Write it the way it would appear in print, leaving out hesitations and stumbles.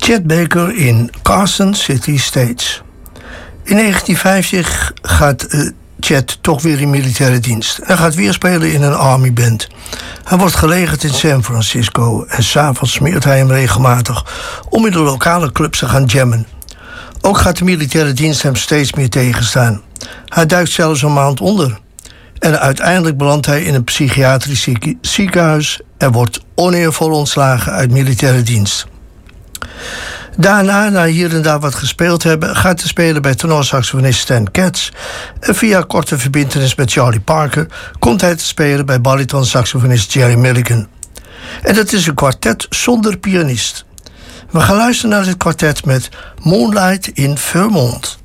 Chet Baker in Carson City States. In 1950 gaat Chet toch weer in militaire dienst. Hij gaat weer spelen in een army band. Hij wordt gelegerd in San Francisco en 's avonds smeert hij hem regelmatig om in de lokale clubs te gaan jammen. Ook gaat de militaire dienst hem steeds meer tegenstaan. Hij duikt zelfs een maand onder. En uiteindelijk belandt hij in een psychiatrisch ziekenhuis en wordt oneervol ontslagen uit militaire dienst. Daarna, na hier en daar wat gespeeld te hebben, gaat hij spelen bij tenorsaxofonist Stan Getz. En via korte verbintenis met Charlie Parker komt hij te spelen bij baritonsaxofonist Jerry Mulligan. En dat is een kwartet zonder pianist. We gaan luisteren naar dit kwartet met Moonlight in Vermont.